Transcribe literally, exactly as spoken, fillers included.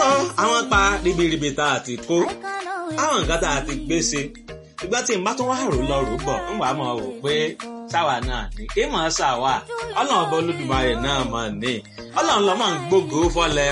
sọ àwọn pa ribiribi tá a ti kó àwọn nǹkan tá a ti gbé ṣe ìgbà tí n bá tún wá rò lọ rò bọ̀ ń wàá mọ̀ wò pé sáwa náà ní kí mọ̀ ṣàwà ọlọ́run ọba olódùmarè náà mọ̀ ní ọlọ́run lọ́mọ ń gbógo fọlẹ̀